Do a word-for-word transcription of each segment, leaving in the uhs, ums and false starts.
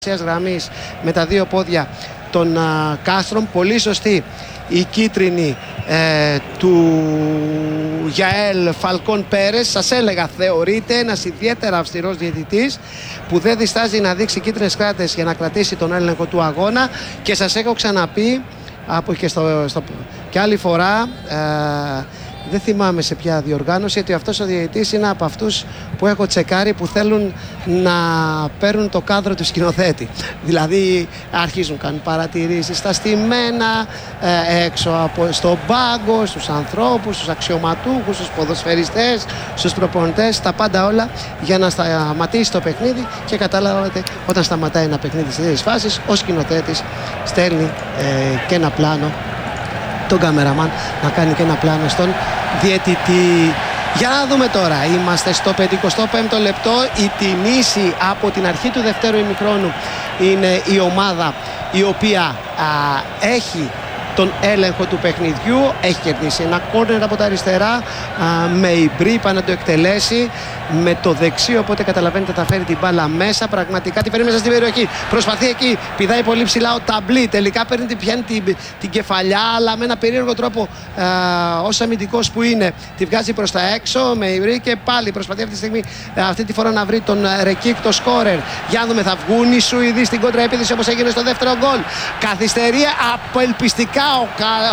γραμμής με τα δύο πόδια των α, Κάστρομ. Πολύ σωστή η κίτρινη ε, του Γιαέλ Φαλκόν Πέρες. Σας έλεγα, θεωρείται ένας ιδιαίτερα αυστηρός διαιτητής που δεν διστάζει να δείξει κίτρινες κάρτες για να κρατήσει τον έλεγχο του αγώνα, και σας έχω ξαναπεί από και, στο, στο, και άλλη φορά, ε, δεν θυμάμαι σε ποια διοργάνωση, ότι αυτός ο διαιτητής είναι από αυτούς που έχω τσεκάρει που θέλουν να παίρνουν το κάδρο του σκηνοθέτη. Δηλαδή αρχίζουν, κάνουν παρατηρήσεις στα στημένα, ε, έξω από, στον πάγκο, στους ανθρώπους, στους αξιωματούχους, στους ποδοσφαιριστές, στους προπονητές, τα πάντα όλα για να σταματήσει το παιχνίδι. Και καταλάβατε, όταν σταματάει ένα παιχνίδι σε τέτοιες φάσεις, ο σκηνοθέτης στέλνει ε, και ένα πλάνο, τον καμεραμάν να κάνει και ένα πλάνο στον διαιτητή. Για να δούμε τώρα, είμαστε στο πενηκοστό πέμπτο λεπτό. Η Τινήσι από την αρχή του δευτέρου ημιχρόνου είναι η ομάδα η οποία α, έχει τον έλεγχο του παιχνιδιού. Έχει κερδίσει ένα κόρνερ από τα αριστερά, α, με Ιμπρί πάει να το εκτελέσει με το δεξί, οπότε καταλαβαίνετε θα φέρει την μπάλα μέσα. Πραγματικά την παίρνει μέσα στην περιοχή, προσπαθεί εκεί, πηδάει πολύ ψηλά ο Ταμπλή, τελικά παίρνει, την, πιάνει την, την κεφαλιά, αλλά με ένα περίεργο τρόπο α, ως αμυντικός που είναι τη βγάζει προς τα έξω με Ιμπρί, και πάλι προσπαθεί αυτή τη στιγμή α, αυτή τη φορά να βρει τον Ρεκίκ, το σκόρερ. Για να δούμε, θα βγουν οι Σουηδοί στην κόντρα επίθεση όπως έγινε στο δεύτερο γκολ. Καθυστερεί απελπιστικά ο,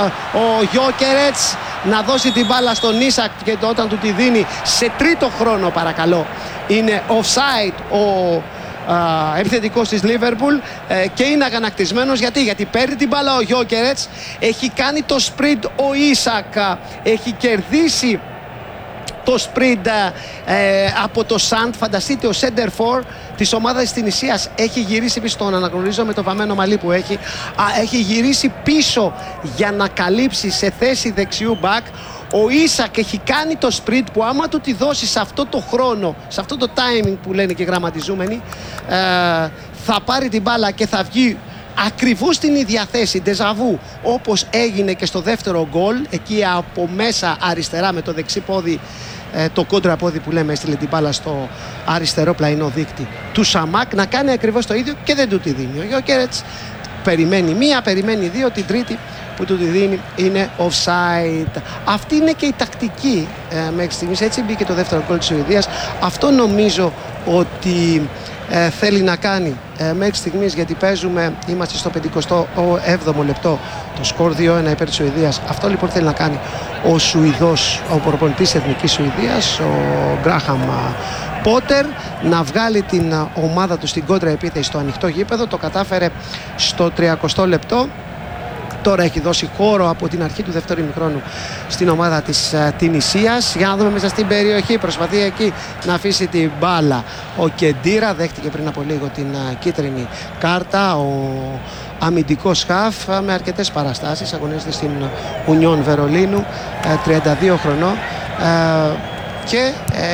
ο Γιόκερετς να δώσει την μπάλα στον Ίσακ, και όταν του τη δίνει σε τρίτο χρόνο, παρακαλώ, είναι offside ο α, επιθετικός της Λίβερπουλ, ε, και είναι αγανακτισμένος. Γιατί, γιατί παίρνει την μπάλα ο Γιόκερετς, έχει κάνει το sprint ο Ίσακ, έχει κερδίσει το sprint ε, από το Σαντ. Φανταστείτε, ο center for της ομάδας της Τινησίας έχει γυρίσει πίσω, τον αναγνωρίζω με το βαμμένο μαλλί που έχει, α, έχει γυρίσει πίσω για να καλύψει σε θέση δεξιού back. Ο Ίσακ έχει κάνει το sprint που άμα του τη δώσει σε αυτό το χρόνο, σε αυτό το timing που λένε και γραμματιζούμενοι, ε, θα πάρει την μπάλα και θα βγει ακριβώς στην ίδια θέση, ντεζαβού, όπως έγινε και στο δεύτερο γκολ, εκεί από μέσα αριστερά με το δεξί πόδι, ε, το κόντρα πόδι που λέμε, έστειλε την μπάλα στο αριστερό πλαϊνό δίκτυ του Σαμάκ, να κάνει ακριβώς το ίδιο και δεν του τη δίνει. Ο Γιόκερετς περιμένει μία, περιμένει δύο, την τρίτη που του τη δίνει είναι offside. Αυτή είναι και η τακτική ε, μέχρι στιγμής. Έτσι μπήκε το δεύτερο γκολ της Σουηδίας. Αυτό νομίζω ότι ε, θέλει να κάνει ε, μέχρι στιγμής, γιατί παίζουμε, είμαστε στο πενηκοστό έβδομο λεπτό, το σκορ δύο ένα υπέρ της Σουηδίας. Αυτό λοιπόν θέλει να κάνει ο Σουηδός, ο προπονητής Εθνικής Σουηδίας, ο Γκράχαμ Πότερ, να βγάλει την ομάδα του στην κόντρα επίθεση στο ανοιχτό γήπεδο. Το κατάφερε στο τριακοστό λεπτό. Τώρα έχει δώσει χώρο από την αρχή του δεύτερου ημιχρόνου στην ομάδα της uh, Τινησίας. Για να δούμε μέσα στην περιοχή, προσπαθεί εκεί να αφήσει την μπάλα. Ο Κεντήρα δέχτηκε πριν από λίγο την uh, κίτρινη κάρτα. Ο αμυντικός χαφ uh, με αρκετές παραστάσεις, αγωνίζεται στην Ουνιόν Βερολίνου, uh, τριάντα δύο χρονών, uh, και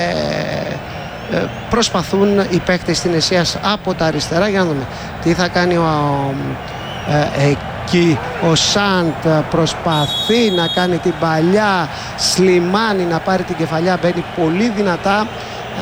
uh, uh, προσπαθούν οι παίκτες της Τινησίας από τα αριστερά. Για να δούμε τι θα κάνει ο uh, uh, εκεί ο Σαντ προσπαθεί να κάνει την παλιά, Σλιμάνι να πάρει την κεφαλιά, μπαίνει πολύ δυνατά α,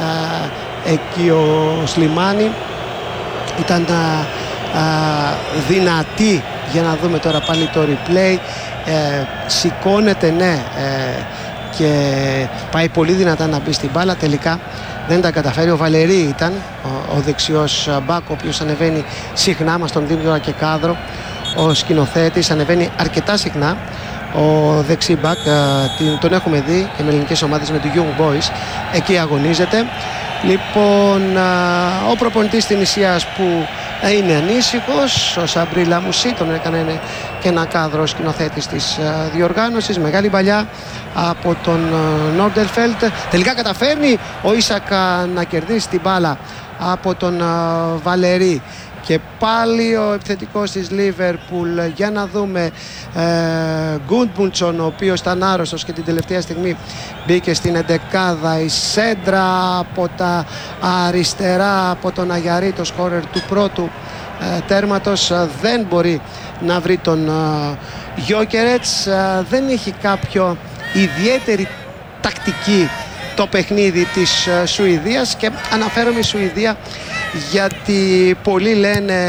εκεί ο Σλιμάνι, ήταν α, α, δυνατή. Για να δούμε τώρα πάλι το replay, ε, σηκώνεται, ναι, ε, και πάει πολύ δυνατά να μπει στην μπάλα, τελικά δεν τα καταφέρει. Ο Βαλερή ήταν ο, ο δεξιός μπακ, ο οποίος ανεβαίνει συχνά, μας τον δίνει τώρα και κάδρο ο σκηνοθέτης, ανεβαίνει αρκετά συχνά ο δεξί μπακ, τον έχουμε δει και με ελληνικές ομάδες, με το Young Boys, εκεί αγωνίζεται. Λοιπόν, ο προπονητής της Τινησίας που είναι ανήσυχος, ο Σαμπρί Λαμουσί, τον έκανε και ένα κάδρο σκηνοθέτης της διοργάνωσης, μεγάλη παλιά από τον Νόρντελφελτ. Τελικά καταφέρνει ο Ίσακ να κερδίσει την μπάλα από τον Βαλερή. Και πάλι ο επιθετικός της Λίβερπουλ, για να δούμε, ε, Γκούντμουντσον, ο οποίος ήταν άρρωστος και την τελευταία στιγμή μπήκε στην εντεκάδα. Η σέντρα από τα αριστερά από τον Αγιαρί, το σκόρερ του πρώτου ε, τέρματος, ε, δεν μπορεί να βρει τον ε, Γιόκερετς. Ε, δεν έχει κάποιο ιδιαίτερη τακτική το παιχνίδι της Σουηδίας, και αναφέρομαι η Σουηδία γιατί πολλοί λένε